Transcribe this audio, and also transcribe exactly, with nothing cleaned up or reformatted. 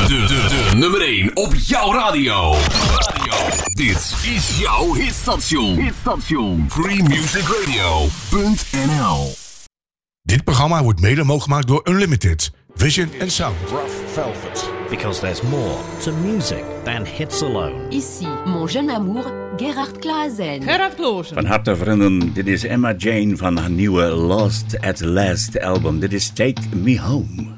de, de, de nummer één op jouw radio. radio. Dit is jouw hitstation. Hitstation. free music radio punt n l. Dit programma wordt mede mogelijk gemaakt door Unlimited, Vision and Sound. Rough Velvet. Because there's more to music than hits alone. Ici, mon jeune amour, Gerard Klaassen. Gerard Klaassen. Van harte vrienden, dit is Emma Jane van haar nieuwe Lost at Last album. Dit is Take Me Home.